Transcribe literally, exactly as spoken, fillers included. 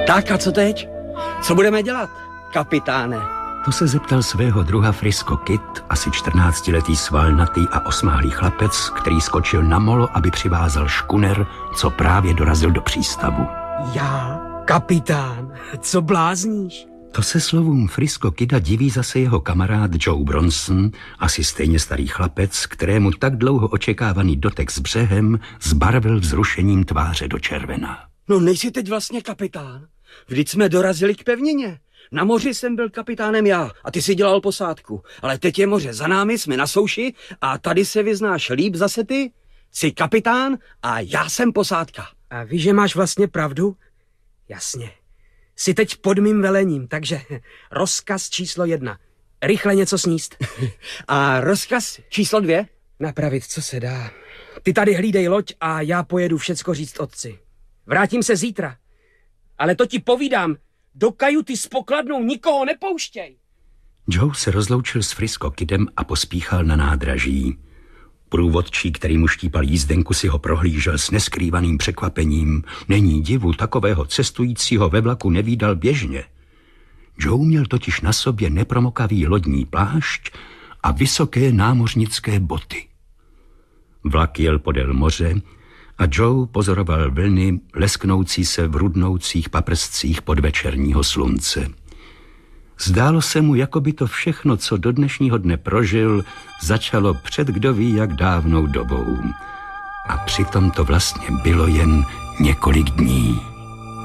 Tak a co teď? Co budeme dělat, kapitáne? To se zeptal svého druha Frisco Kid, asi čtrnáctiletý svalnatý a osmáhlý chlapec, který skočil na molo, aby přivázal škuner, co právě dorazil do přístavu. Já? Kapitán? Co blázníš? To se slovům Frisco Kida diví zase jeho kamarád Joe Bronson, asi stejně starý chlapec, kterému tak dlouho očekávaný dotek s břehem zbarvil vzrušením tváře do červena. No nejsi teď vlastně kapitán? Vždyť jsme dorazili k pevnině. Na moři jsem byl kapitánem já a ty si dělal posádku. Ale teď je moře za námi, jsme na souši a tady se vyznáš líp zase ty. Jsi kapitán a já jsem posádka. A víš, že máš vlastně pravdu? Jasně. Jsi teď pod mým velením, takže rozkaz číslo jedna. Rychle něco sníst. A rozkaz číslo dvě? Napravit, co se dá. Ty tady hlídej loď a já pojedu všecko říct otci. Vrátím se zítra. Ale to ti povídám, do kajuty s pokladnou nikoho nepouštěj. Joe se rozloučil s Frisco Kidem a pospíchal na nádraží. Průvodčí, který mu štípal jízdenku, si ho prohlížel s neskrývaným překvapením. Není divu, takového cestujícího ve vlaku nevídal běžně. Joe měl totiž na sobě nepromokavý lodní plášť a vysoké námořnické boty. Vlak jel podél moře a Joe pozoroval vlny lesknoucí se v rudnoucích paprscích podvečerního slunce. Zdálo se mu, jako by to všechno, co do dnešního dne prožil, začalo před kdo ví jak dávnou dobou. A přitom to vlastně bylo jen několik dní.